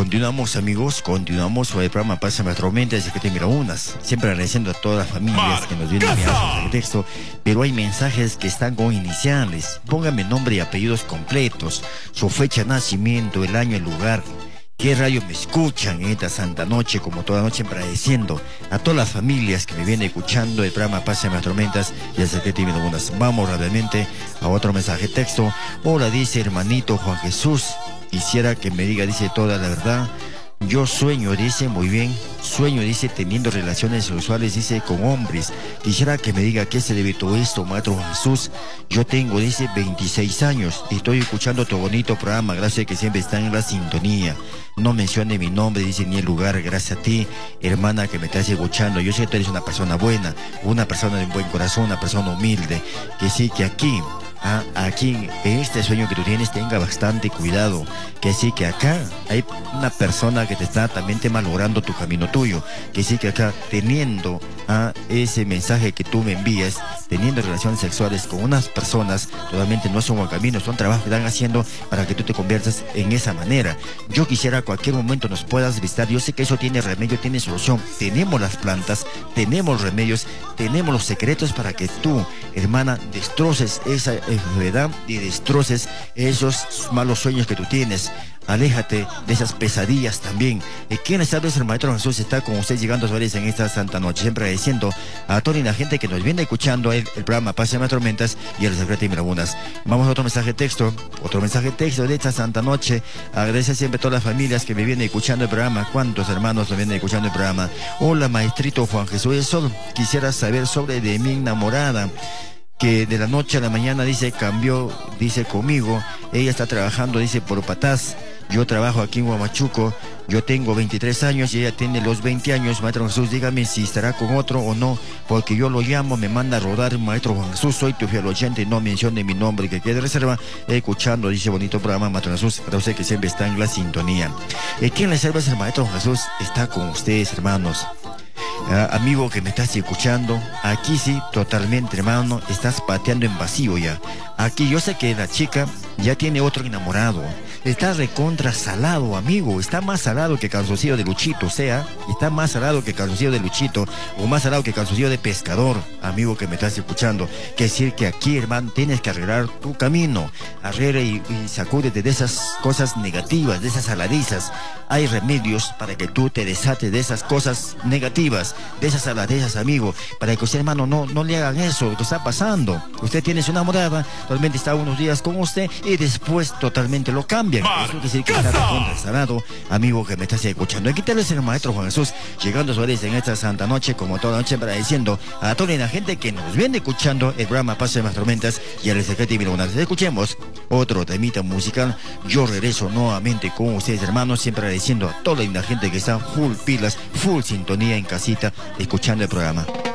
Continuamos, amigos, continuamos sobre el programa Pásame las Tormentas de que mira unas. Siempre agradeciendo a todas las familias que nos vienen enviando el texto, pero hay mensajes que están con iniciales. Póngame nombre y apellidos completos, su fecha de nacimiento, el año, el lugar. ¿Qué radio me escuchan en esta santa noche, como toda noche, agradeciendo a todas las familias que me vienen escuchando el programa Pásame las Tormentas y el secreto de unas? Vamos rápidamente a otro mensaje texto. Hola, dice hermanito Juan Jesús, quisiera que me diga, dice, toda la verdad. Yo sueño, dice, muy bien, sueño, dice, teniendo relaciones sexuales, dice, con hombres. Quisiera que me diga qué se debe todo esto, maestro Juan Jesús. Yo tengo, dice, 26 años y estoy escuchando tu bonito programa, gracias a que siempre están en la sintonía. No mencione mi nombre, dice, ni el lugar, gracias a ti, hermana, que me estás escuchando. Yo sé que tú eres una persona buena, una persona de un buen corazón, una persona humilde, que sí, que aquí en este sueño que tú tienes tenga bastante cuidado, que sí que acá hay una persona que te está también malogrando tu camino tuyo, que sí que acá teniendo ese mensaje que tú me envías, teniendo relaciones sexuales con unas personas, totalmente no son buen camino, son trabajos que están haciendo para que tú te conviertas en esa manera. Yo quisiera a cualquier momento nos puedas visitar, yo sé que eso tiene remedio, tiene solución, tenemos las plantas, tenemos remedios, tenemos los secretos para que tú, hermana, destroces esa enfermedad y destroces esos malos sueños que tú tienes. Aléjate de esas pesadillas también. ¿Quién está? El maestro Jesús está con ustedes llegando a su en esta santa noche, siempre agradeciendo a toda la gente que nos viene escuchando el programa Pásame las Tormentas y el secreto de Mirabunas. Vamos a otro mensaje texto de esta santa noche. Agradece siempre a todas las familias que me vienen escuchando el programa. ¿Cuántos hermanos me vienen escuchando el programa? Hola, maestrito Juan Jesús, solo quisiera saber sobre de mi enamorada, que de la noche a la mañana, dice, cambió, dice, conmigo. Ella está trabajando, dice, por Patás. Yo trabajo aquí en Huamachuco. Yo tengo 23 años y ella tiene los 20 años. Maestro Jesús, dígame si estará con otro o no, porque yo lo llamo, me manda a rodar. Maestro Juan Jesús, soy tu fiel oyente, no mencione mi nombre, que quede reserva, escuchando, dice, bonito programa, Maestro Jesús, para usted que siempre está en la sintonía. ¿Quién le serve? Es el Maestro Juan Jesús, está con ustedes, hermanos. Amigo que me estás escuchando, aquí sí, totalmente, hermano, estás pateando en vacío ya. Aquí yo sé que la chica ya tiene otro enamorado. Está recontra salado, amigo. Está más salado que calzoncillo de Luchito, o sea, está más salado que calzoncillo de Luchito, o más salado que calzoncillo de pescador, amigo que me estás escuchando. Que decir que aquí, hermano, tienes que arreglar tu camino. Arregla y sacúdete de esas cosas negativas, de esas saladizas. Hay remedios para que tú te desates de esas cosas negativas, de esas saladezas, amigo, para que usted, hermano, no le hagan eso, lo que está pasando. Usted tiene su enamorada, totalmente está unos días con usted y después totalmente lo cambian. Eso quiere decir que está contrasalado, amigo que me estás escuchando. Aquí tal vez el maestro Juan Jesús, llegando a su vez en esta santa noche, como toda noche, para diciendo a toda la gente que nos viene escuchando el programa Pásame las Tormentas y el secreto de Mirabunas. Escuchemos otro temita musical. Yo regreso nuevamente con ustedes, hermanos, siempre agradeciendo a toda la gente que está full pilas, full sintonía en casita, escuchando el programa.